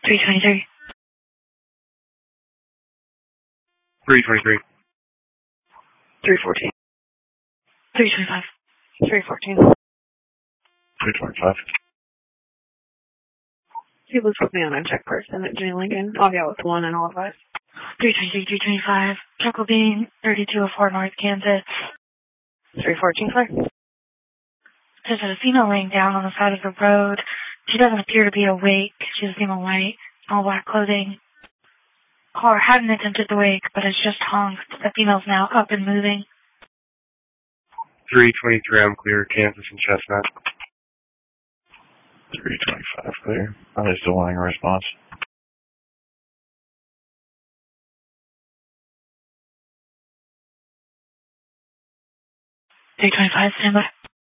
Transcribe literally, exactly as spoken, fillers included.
three twenty-three. three twenty-three. three fourteen. three twenty-five. three fourteen. three twenty-five. He was with me on a check person at Jenny Lincoln. I'll go with one and all of us. three twenty-three, three twenty-five. Chuckle Bean, thirty-two oh four North Kansas. three fourteen, clear. There's a female laying down on the side of the road. She doesn't appear to be awake. She's a female white, all black clothing. Car hadn't attempted to wake, but it's just honked. The female's now up and moving. three twenty-three, I'm clear. Kansas and Chestnut. three twenty-five, clear. Are they still wanting a response? three twenty-five, stand by.